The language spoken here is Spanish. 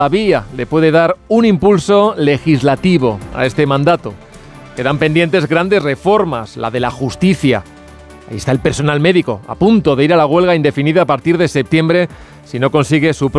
todavía le puede dar un impulso legislativo a este mandato. Quedan pendientes grandes reformas, la de la justicia. Ahí está el personal médico, a punto de ir a la huelga indefinida a partir de septiembre si no consigue su